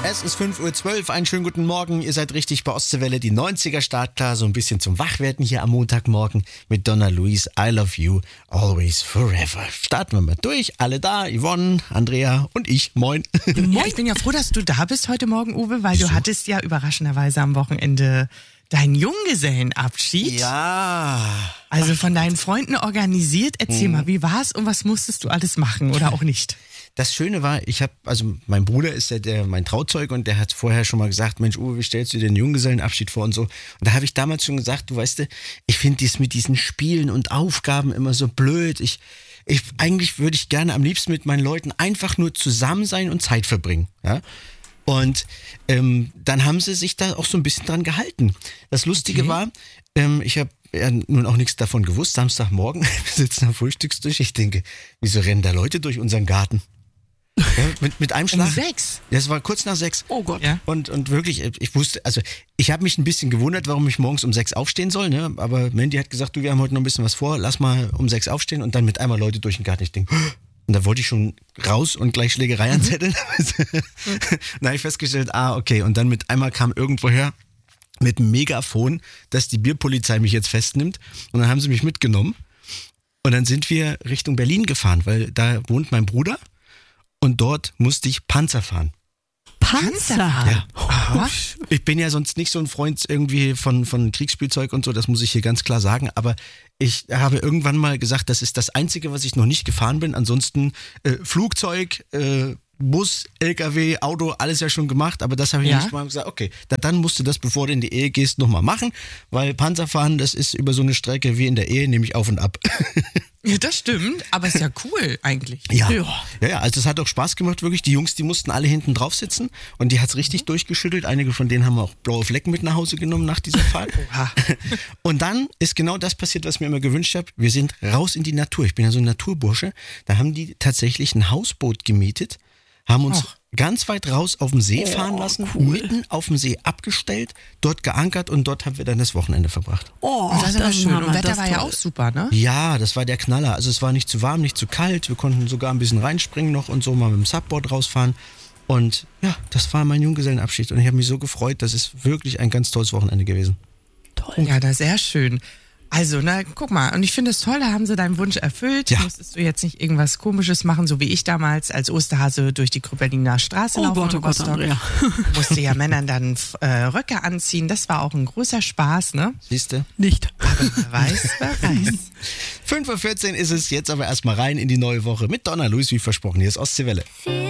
Es ist 5:12 Uhr, einen schönen guten Morgen. Ihr seid richtig bei Ostseewelle, die 90er startklar, so ein bisschen zum Wachwerden hier am Montagmorgen mit Donna Louise, I Love You, Always Forever. Starten wir mal durch, alle da, Yvonne, Andrea und ich, moin. Ja, ich bin ja froh, dass du da bist heute Morgen, Uwe, weil du hattest ja überraschenderweise am Wochenende deinen Junggesellenabschied. Ja. Also von deinen Freunden organisiert. Erzähl mal, wie war's und was musstest du alles machen oder auch nicht? Das Schöne war, mein Bruder ist ja mein Trauzeuge und der hat vorher schon mal gesagt, Mensch Uwe, wie stellst du dir den Junggesellenabschied vor und so. Und da habe ich damals schon gesagt, du weißt, ich finde dies mit diesen Spielen und Aufgaben immer so blöd. Eigentlich würde ich gerne am liebsten mit meinen Leuten einfach nur zusammen sein und Zeit verbringen. Ja? Und dann haben sie sich da auch so ein bisschen dran gehalten. Das Lustige war, ich habe ja nun auch nichts davon gewusst. Samstagmorgen, wir sitzen am Frühstückstisch. Ich denke, wieso rennen da Leute durch unseren Garten? Ja, mit einem Schlag. Um 6? Das war kurz nach 6. Oh Gott. Ja. Und wirklich, ich habe mich ein bisschen gewundert, warum ich morgens um 6 aufstehen soll, ne? Aber Mandy hat gesagt, wir haben heute noch ein bisschen was vor, lass mal um 6 aufstehen und dann mit einmal Leute durch den Garten. Ich denke, und da wollte ich schon raus und gleich Schlägerei anzetteln. Dann habe ich festgestellt, okay. Und dann mit einmal kam irgendwoher mit einem Megafon, dass die Bierpolizei mich jetzt festnimmt. Und dann haben sie mich mitgenommen. Und dann sind wir Richtung Berlin gefahren, weil da wohnt mein Bruder. Und dort musste ich Panzer fahren. Panzer? Ja. Aha. Ich bin ja sonst nicht so ein Freund irgendwie von Kriegsspielzeug und so, das muss ich hier ganz klar sagen. Aber ich habe irgendwann mal gesagt, das ist das Einzige, was ich noch nicht gefahren bin. Ansonsten Flugzeug, Bus, LKW, Auto, alles ja schon gemacht, aber das habe ich nicht mal gesagt, okay, dann musst du das, bevor du in die Ehe gehst, nochmal machen, weil Panzerfahren, das ist über so eine Strecke wie in der Ehe, nämlich auf und ab. Ja, das stimmt, aber ist ja cool eigentlich. Ja, also es hat auch Spaß gemacht, wirklich. Die Jungs, die mussten alle hinten drauf sitzen und die hat's richtig durchgeschüttelt. Einige von denen haben auch blaue Flecken mit nach Hause genommen nach dieser Fahrt. Und dann ist genau das passiert, was ich mir immer gewünscht habe. Wir sind raus in die Natur. Ich bin ja so ein Naturbursche. Da haben die tatsächlich ein Hausboot gemietet, haben uns ganz weit raus auf dem See fahren lassen, mitten auf dem See abgestellt, dort geankert und dort haben wir dann das Wochenende verbracht. Oh, das ist aber schön. Und Wetter war ja auch super, ne? Ja, das war der Knaller. Also es war nicht zu warm, nicht zu kalt. Wir konnten sogar ein bisschen reinspringen noch und so mal mit dem Subboard rausfahren. Und ja, das war mein Junggesellenabschied und ich habe mich so gefreut. Das ist wirklich ein ganz tolles Wochenende gewesen. Toll. Ja, das ist sehr schön. Also, guck mal, und ich finde es toll, da haben sie deinen Wunsch erfüllt. Ja. Musstest du jetzt nicht irgendwas Komisches machen, so wie ich damals als Osterhase durch die Kröpperliner Straße laufen. Oh Gott, Andrea. Musste ja Männern dann Röcke anziehen. Das war auch ein großer Spaß, ne? Siehste? Nicht. Aber wer weiß. 5:14 Uhr ist es, jetzt aber erstmal rein in die neue Woche mit Donna Louise, wie versprochen. Hier ist Ostseewelle.